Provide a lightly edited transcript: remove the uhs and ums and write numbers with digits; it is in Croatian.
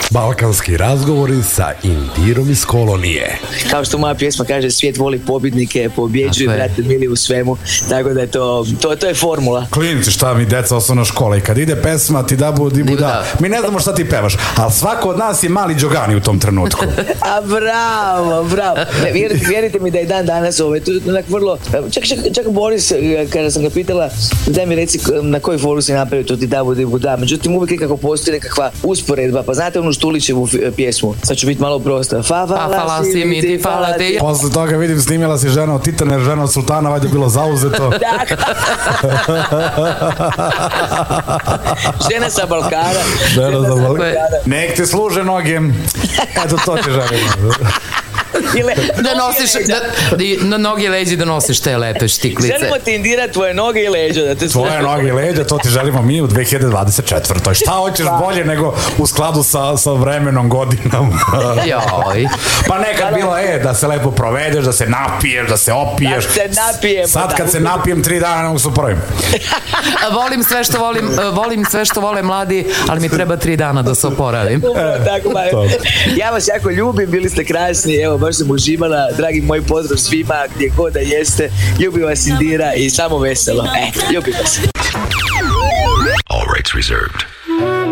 Balkanski razgovori sa Indirom iz kolonije. Kao što moja pjesma kaže, svijet voli pobjednike, pobjeđuju, brate mili, u svemu. Tako da je to je formula. Klinici, šta mi deca osnovna škola, i kad ide pesma ti dabu dibu da, mi ne znamo šta ti pevaš, ali svako od nas je mali Đogani u tom trenutku. A bravo. Ne, vjerujte mi da je dan danas to je vrlo, čak Boris, kada sam ga pitala, daj mi reci na koju foru si napravio to ti dabu dibu da, međutim uvijek nekako postoji nekakva usporedba, pa znate onu Štulićevu pjesmu, sad ću biti malo prosta. Fala si mi ti, fala ti. Posle toga vidim, snimila si žena od Titana, žena od Sultana, valjda je bilo zauzeto. Žena sa Balkana. Nek te služe noge. Eto, to ti želimo. Da nosiš na noge i leđi, da nosiš te lepe štiklice. Želimo ti, Indira, tvoje noge i leđa. Tvoje noge i leđa, to ti želimo mi u 2024. Šta hoćeš bolje nego u skladu sa vremenom, godinom? Pa nekad bilo da se lepo provedeš, da se napiješ, da se opiješ. Da se napijemo. Sad kad se napijem 3 dana ne mogu se upravim. Volim sve što vole mladi, ali mi treba 3 dana da se oporavim. Ja vas jako ljubim, bili ste krasni, evo, baš sam uživala, dragi moj pozdrav svima, gdje god da jeste, ljubim vas, Indira, i samo veselo. Ljubim vas. All rights reserved.